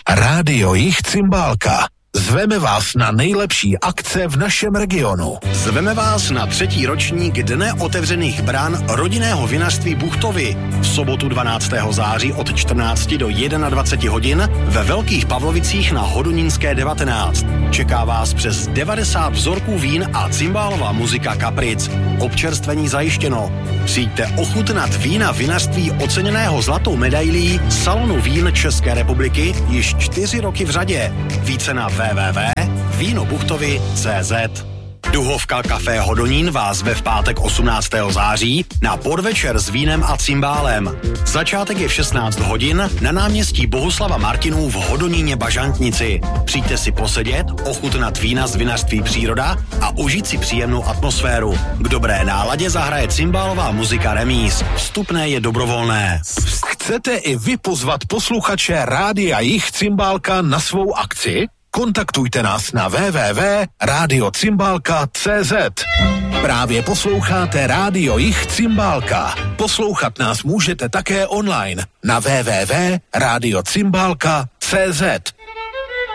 Rádio Jich Cymbálka. Zveme vás na nejlepší akce v našem regionu. Zveme vás na 3. ročník Dne otevřených brán rodinného vinařství Buchtovy v sobotu 12. září od 14 do 21 hodin ve Velkých Pavlovicích na Hodonínské 19. Čeká vás přes 90 vzorků vín a cymbálová muzika kapric. Občerstvení zajištěno. Přijďte ochutnat vína vinařství oceněného zlatou medailí Salonu vín České republiky již 4 roky v řadě. Více na www.vínobuchtovy.cz. Duhovka Café Hodonín vás ve v pátek 18. září na podvečer s vínem a cymbálem. Začátek je v 16 hodin na náměstí Bohuslava Martinů v Hodoníně Bažantnici. Přijďte si posedět, ochutnat vína z vinařství Příroda a užít si příjemnou atmosféru. K dobré náladě zahraje cymbálová muzika Remíz. Vstupné je dobrovolné. Chcete i vy pozvat posluchače Rádia Jich Cymbálka na svou akci? Kontaktujte nás na www.radiocymbálka.cz. Právě posloucháte Rádio Jich Cymbálka. Poslouchat nás můžete také online na www.radiocymbálka.cz.